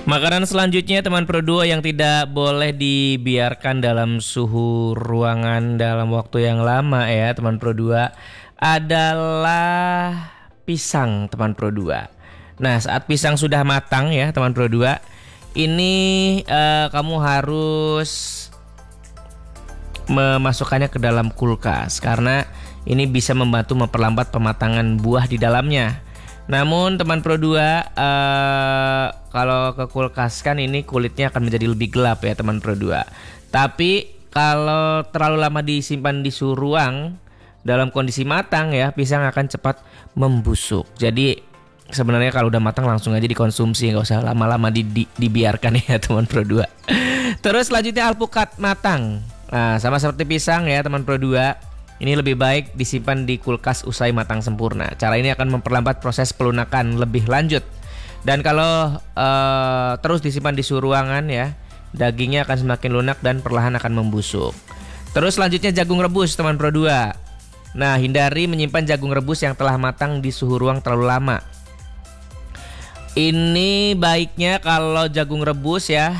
Makanan selanjutnya teman Pro 2 yang tidak boleh dibiarkan dalam suhu ruangan dalam waktu yang lama ya teman Pro 2 adalah pisang teman Pro 2. Nah, saat pisang sudah matang ya teman Pro 2, ini kamu harus memasukkannya ke dalam kulkas karena ini bisa membantu memperlambat pematangan buah di dalamnya. Namun teman Pro 2 kalau ke kulkas kan ini kulitnya akan menjadi lebih gelap ya teman Pro 2. Tapi kalau terlalu lama disimpan di suhu ruang dalam kondisi matang ya, pisang akan cepat membusuk. Jadi sebenarnya kalau udah matang langsung aja dikonsumsi, nggak usah lama-lama dibiarkan ya teman Pro 2. Terus selanjutnya alpukat matang. Nah, sama seperti pisang ya teman Pro 2. Ini lebih baik disimpan di kulkas usai matang sempurna. Cara ini akan memperlambat proses pelunakan lebih lanjut. Dan kalau terus disimpan di suhu ruangan ya, dagingnya akan semakin lunak dan perlahan akan membusuk. Terus selanjutnya jagung rebus teman Pro 2. Nah, hindari menyimpan jagung rebus yang telah matang di suhu ruang terlalu lama. Ini baiknya kalau jagung rebus ya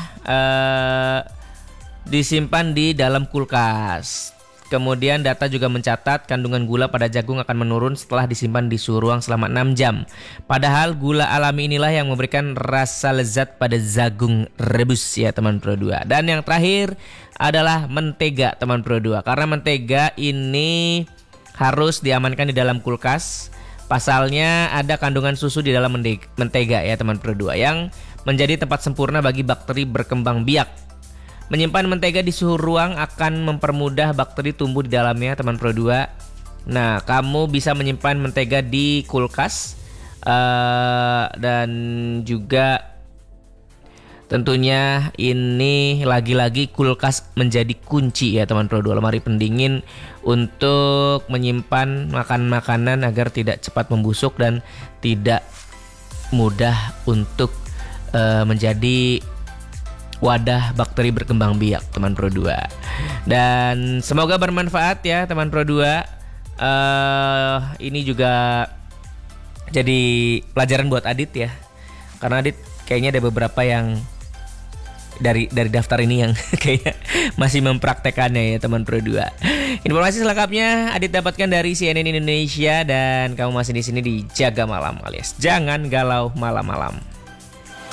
disimpan di dalam kulkas. Kemudian data juga mencatat kandungan gula pada jagung akan menurun setelah disimpan di suhu ruang selama 6 jam. Padahal gula alami inilah yang memberikan rasa lezat pada jagung rebus ya teman Pro 2. Dan yang terakhir adalah mentega teman Pro 2. Karena mentega ini harus diamankan di dalam kulkas. Pasalnya ada kandungan susu di dalam mentega ya teman Pro 2 yang menjadi tempat sempurna bagi bakteri berkembang biak. Menyimpan mentega di suhu ruang akan mempermudah bakteri tumbuh di dalamnya teman Pro 2. Nah, kamu bisa menyimpan mentega di kulkas dan juga tentunya ini lagi-lagi kulkas menjadi kunci ya teman Pro 2. Lemari pendingin untuk menyimpan makanan agar tidak cepat membusuk dan tidak mudah untuk menjadi wadah bakteri berkembang biak teman Pro 2. Dan semoga bermanfaat ya teman Pro 2. Ini juga jadi pelajaran buat Adit ya. Karena Adit kayaknya ada beberapa yang dari daftar ini yang kayaknya masih mempraktekannya ya teman Pro 2. Informasi selengkapnya Adit dapatkan dari CNN Indonesia dan kamu masih di sini di Jaga Malam alias Jangan Galau Malam-malam.